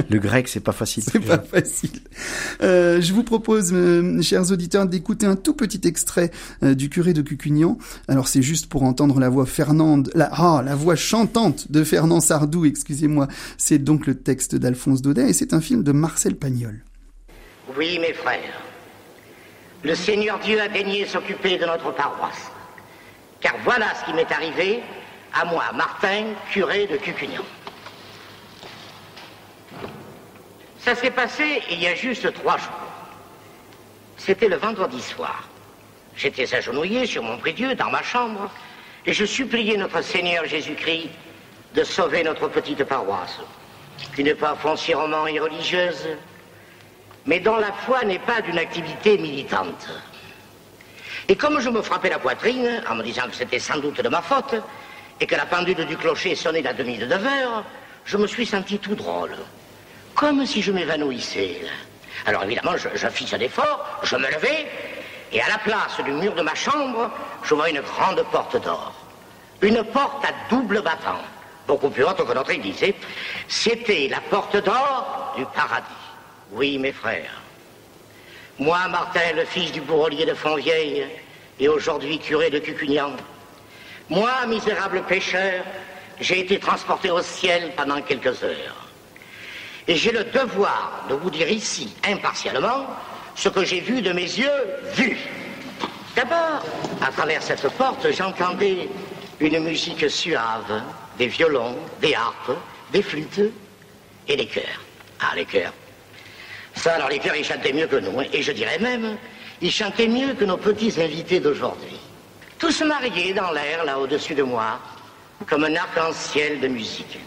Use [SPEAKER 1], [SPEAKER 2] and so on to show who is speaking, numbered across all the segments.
[SPEAKER 1] Le grec, c'est pas facile.
[SPEAKER 2] C'est pas facile. Je vous propose, chers auditeurs, d'écouter un tout petit extrait du curé de Cucugnan. Alors c'est juste pour entendre la voix la voix chantante de Fernand Sardou, excusez-moi. C'est donc le texte d'Alphonse Daudet et c'est un film de Marcel Pagnol.
[SPEAKER 3] Oui, mes frères, le Seigneur Dieu a daigné s'occuper de notre paroisse. Car voilà ce qui m'est arrivé à moi, Martin, curé de Cucugnan. Ça s'est passé il y a juste 3 jours. C'était le vendredi soir. J'étais agenouillé sur mon prie-dieu dans ma chambre et je suppliais notre Seigneur Jésus-Christ de sauver notre petite paroisse, qui n'est pas foncièrement irreligieuse, mais dont la foi n'est pas d'une activité militante. Et comme je me frappais la poitrine, en me disant que c'était sans doute de ma faute, et que la pendule du clocher sonnait la demie de 9h, je me suis senti tout drôle, comme si je m'évanouissais. Alors évidemment, je fis un effort, je me levai, et à la place du mur de ma chambre, je vois une grande porte d'or. Une porte à double battant, beaucoup plus haute que notre église. C'était la porte d'or du paradis. Oui, mes frères. Moi, Martin, le fils du bourrelier de Fontvieille, et aujourd'hui curé de Cucugnan. Moi, misérable pécheur, j'ai été transporté au ciel pendant quelques heures. Et j'ai le devoir de vous dire ici, impartialement, ce que j'ai vu de mes yeux vus. D'abord, à travers cette porte, j'entendais une musique suave, des violons, des harpes, des flûtes et des chœurs. Ah, les chœurs. Ça, alors les chœurs, ils chantaient mieux que nous, hein. Et je dirais même, ils chantaient mieux que nos petits invités d'aujourd'hui. Tous mariés dans l'air, là, au-dessus de moi, comme un arc-en-ciel de musique.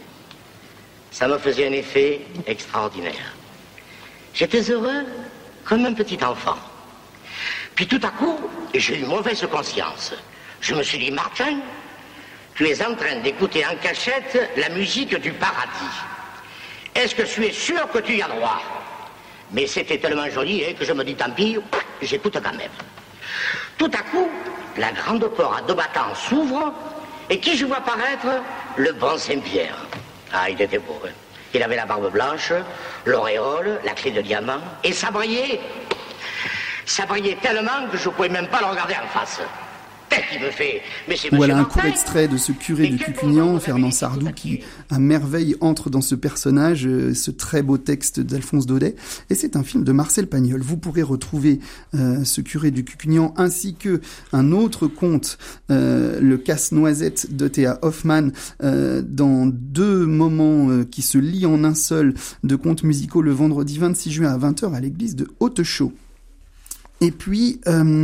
[SPEAKER 3] Ça me faisait un effet extraordinaire. J'étais heureux comme un petit enfant. Puis tout à coup, j'ai eu mauvaise conscience. Je me suis dit, Martin, tu es en train d'écouter en cachette la musique du paradis. Est-ce que tu es sûr que tu y as droit? Mais c'était tellement joli que je me dis, tant pis, j'écoute quand même. Tout à coup, la grande porte à 2 battants s'ouvre, et qui je vois apparaître? Le bon Saint-Pierre. Ah, il était beau, hein. Il avait la barbe blanche, l'auréole, la clé de diamant, et ça brillait. Ça brillait tellement que je ne pouvais même pas le regarder en face. Qui me fait. Mais c'est
[SPEAKER 2] voilà un
[SPEAKER 3] Martin.
[SPEAKER 2] court extrait de ce curé de Cucugnan, Fernand Sardou, qui à merveille entre dans ce personnage, ce très beau texte d'Alphonse Daudet, et c'est un film de Marcel Pagnol. Vous pourrez retrouver ce curé du Cucugnan ainsi que un autre conte, le Casse-Noisette de Théa Hoffmann, dans 2 moments qui se lient en un seul de contes musicaux le vendredi 26 juin à 20h à l'église de Hautechaux. Et puis,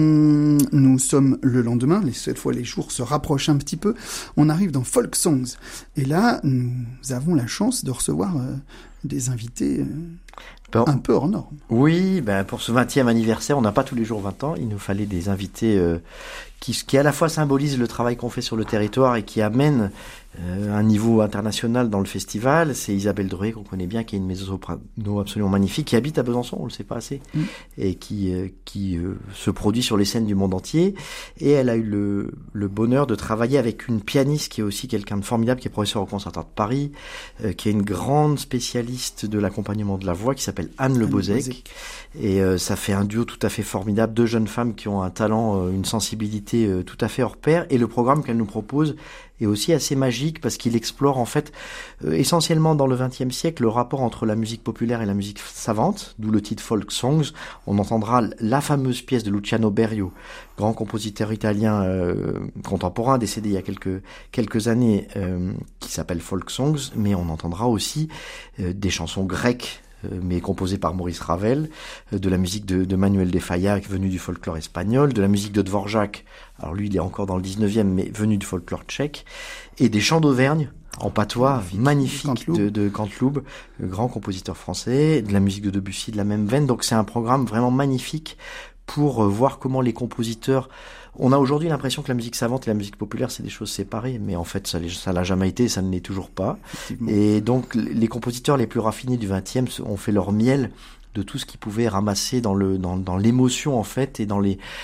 [SPEAKER 2] nous sommes le lendemain, cette fois les jours se rapprochent un petit peu, on arrive dans Folk Songs. Et là, nous avons la chance de recevoir des invités un peu hors normes.
[SPEAKER 1] Oui, pour ce 20e anniversaire, on n'a pas tous les jours 20 ans, il nous fallait des invités qui à la fois symbolisent le travail qu'on fait sur le territoire et qui amènent un niveau international dans le festival. C'est Isabelle Drouet, qu'on connaît bien, qui est une mezzo-soprano absolument magnifique, qui habite à Besançon, on le sait pas assez, et qui se produit sur les scènes du monde entier. Et elle a eu le bonheur de travailler avec une pianiste qui est aussi quelqu'un de formidable, qui est professeur au Conservatoire de Paris, qui est une grande spécialiste de l'accompagnement de la voix, qui s'appelle Anne Le Bozec. Et ça fait un duo tout à fait formidable, 2 jeunes femmes qui ont un talent, une sensibilité tout à fait hors pair. Et le programme qu'elle nous propose est aussi assez magique parce qu'il explore en fait essentiellement dans le XXe siècle le rapport entre la musique populaire et la musique savante, d'où le titre Folk Songs. On entendra la fameuse pièce de Luciano Berio, grand compositeur italien contemporain décédé il y a quelques années, qui s'appelle Folk Songs, mais on entendra aussi des chansons grecques mais composées par Maurice Ravel, de la musique de Manuel de Falla, venu du folklore espagnol, de la musique de Dvorak, alors lui il est encore dans le 19e, mais venu du folklore tchèque, et des chants d'Auvergne, en patois, magnifique de Canteloube, grand compositeur français, de la musique de Debussy de la même veine. Donc c'est un programme vraiment magnifique pour voir comment les compositeurs... On a aujourd'hui l'impression que la musique savante et la musique populaire, c'est des choses séparées, mais en fait, ça l'a jamais été, ça ne l'est toujours pas. Et donc, les compositeurs les plus raffinés du XXe ont fait leur miel de tout ce qu'ils pouvaient ramasser dans l'émotion, en fait, et dans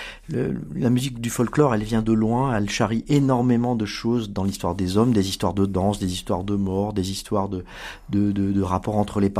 [SPEAKER 1] la musique du folklore, elle vient de loin, elle charrie énormément de choses dans l'histoire des hommes, des histoires de danse, des histoires de mort, des histoires de rapports entre les